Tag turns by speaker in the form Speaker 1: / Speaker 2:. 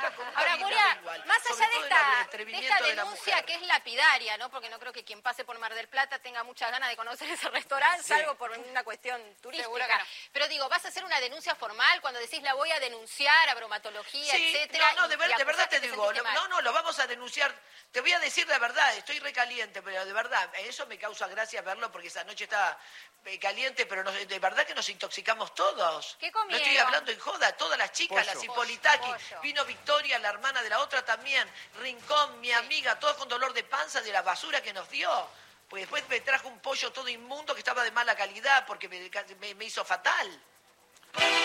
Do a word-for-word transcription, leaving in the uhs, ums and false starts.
Speaker 1: con una
Speaker 2: Ahora,
Speaker 1: línea
Speaker 2: Moria,
Speaker 1: igual,
Speaker 2: más
Speaker 1: sobre
Speaker 2: allá de
Speaker 1: todo el
Speaker 2: esta, de
Speaker 1: atrevimiento
Speaker 2: esta
Speaker 1: de la
Speaker 2: denuncia
Speaker 1: mujer.
Speaker 2: que es lapidaria, ¿no? Porque no creo que quien pase por Mar del Plata tenga muchas ganas de conocer ese restaurante,
Speaker 1: Sí.
Speaker 2: salvo por una cuestión turística.
Speaker 3: Seguro que no.
Speaker 2: Pero digo, ¿vas a hacer una denuncia formal cuando decís la voy a denunciar a bromatología,
Speaker 1: Sí,
Speaker 2: etcétera?
Speaker 1: no, no, de,
Speaker 2: y-
Speaker 1: ver-
Speaker 2: y
Speaker 1: de verdad
Speaker 2: acusarte
Speaker 1: te
Speaker 2: que
Speaker 1: digo,
Speaker 2: sentiste
Speaker 1: no,
Speaker 2: mal?
Speaker 1: no, no, lo vamos a denunciar. Te voy a decir la verdad, estoy recaliente, pero de verdad, eso me causa gracia verlo porque esa noche estaba eh, caliente, pero nos- de verdad que nos intoxicamos todos.
Speaker 2: ¿Qué
Speaker 1: No estoy
Speaker 2: comieron?
Speaker 1: hablando en joda, todas las chicas,
Speaker 4: Pollo.
Speaker 1: las Hipolitaki,
Speaker 2: Pollo.
Speaker 1: vino Victoria, la hermana de la otra también, Rincón, mi amiga, todos con dolor de panza de la basura que nos dio. Pues después me trajo un pollo todo inmundo que estaba de mala calidad porque me, me- me hizo fatal.